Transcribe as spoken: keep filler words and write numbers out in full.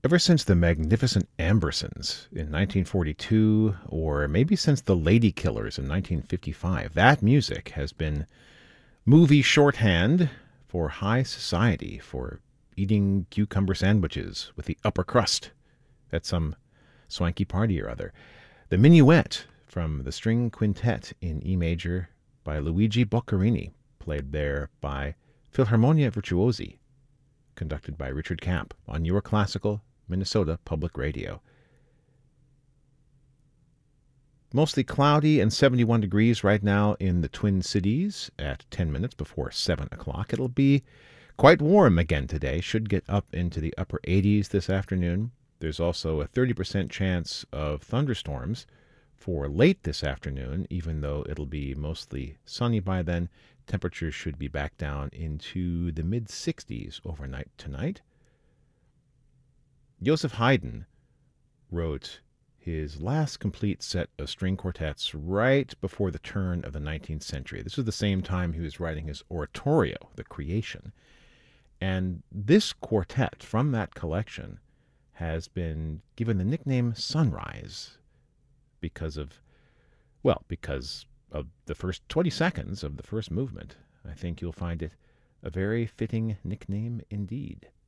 Ever since the Magnificent Ambersons in nineteen forty-two, or maybe since the Lady Killers in nineteen fifty-five, that music has been movie shorthand for high society, for eating cucumber sandwiches with the upper crust at some swanky party or other. The Minuet from the String Quintet in E major by Luigi Boccherini, played there by Philharmonia Virtuosi, conducted by Richard Camp on your classical Minnesota Public Radio. Mostly cloudy and seventy-one degrees right now in the Twin Cities at ten minutes before seven o'clock. It'll be quite warm again today. Should get up into the upper eighties this afternoon. There's also a thirty percent chance of thunderstorms for late this afternoon, even though it'll be mostly sunny by then. Temperatures should be back down into the mid sixties overnight tonight. Joseph Haydn wrote his last complete set of string quartets right before the turn of the nineteenth century. This was the same time he was writing his oratorio, The Creation. And this quartet from that collection has been given the nickname Sunrise because of, well, because of the first twenty seconds of the first movement. I think you'll find it a very fitting nickname indeed.